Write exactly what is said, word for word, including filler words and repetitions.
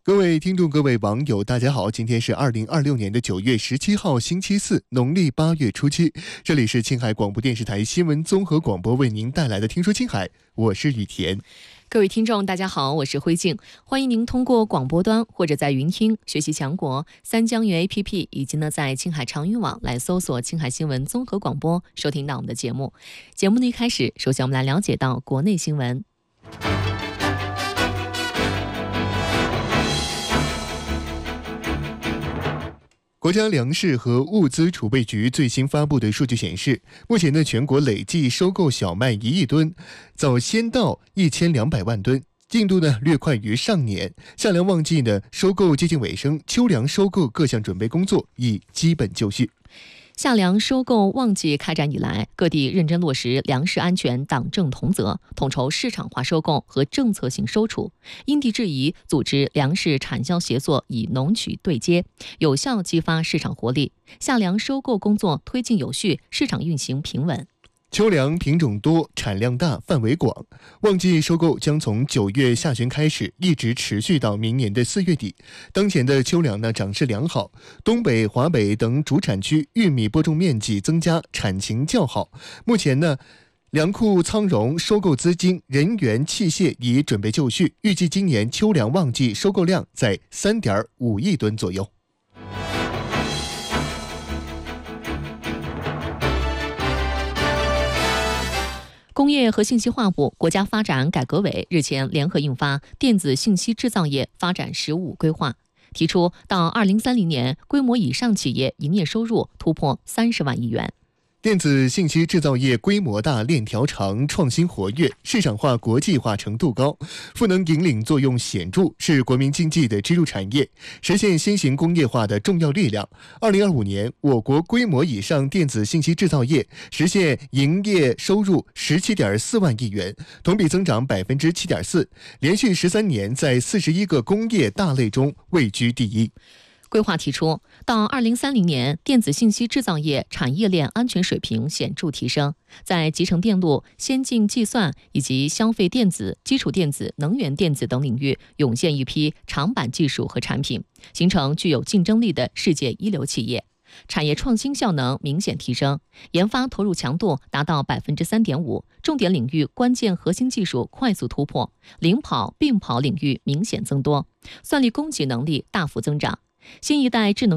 各位听众，各位网友，大家好！今天是二零二六年的九月十七号，星期四，农历八月初七。这里是青海广播电视台新闻综合广播为您带来的《听说青海》，我是雨田。 各位听众，大家好，我是辉静，欢迎您通过广播端或者在云听学习强国三江源 A P P， 以及呢在青海长云网来搜索青海新闻综合广播，收听到我们的节目。节目的一开始，首先我们来了解到国内新闻。 国家粮食和物资储备局最新发布的数据显示，目前的全国累计收购小麦一亿吨，早先到一千两百万吨，进度呢略快于上年。夏粮旺季呢收购接近尾声，秋粮收购各项准备工作已基本就绪。 夏粮收购旺季开展以来，各地认真落实粮食安全党政同责，统筹市场化收购和政策性收储，因地制宜组织粮食产销协作，以农曲对接，有效激发市场活力。夏粮收购工作推进有序，市场运行平稳。 秋粮品种多，产量大，范围广，旺季收购将从九月下旬开始，一直持续到明年的四月底。当前的秋粮呢长势良好，东北、华北等主产区玉米播种面积增加，产情较好。目前呢，粮库仓容、收购资金、人员、器械已准备就绪，预计今年秋粮旺季收购量在 三点五亿吨左右。 工业和信息化部、国家发展改革委日前联合印发《电子信息制造业发展“十五”规划》，提出到二零三零年，规模以上企业营业收入突破三十万亿元。 电子信息制造业规模大、链条长、创新活跃、市场化、国际化程度高，赋能引领作用显著，是国民经济的支柱产业，实现新型工业化的重要力量。二零二五年，我国规模以上电子信息制造业实现营业收入十七点四万亿元，同比增长百分之七点四，连续十三年在四十一个工业大类中位居第一。 规划提出，到二零三零年，电子信息制造业产业链安全水平显著提升，在集成电路、先进计算以及消费电子、基础电子、能源电子等领域涌现一批长板技术和产品，形成具有竞争力的世界一流企业。产业创新效能明显提升，研发投入强度达到 百分之三点五， 重点领域关键核心技术快速突破，领跑并跑领域明显增多，算力供给能力大幅增长。新一代智能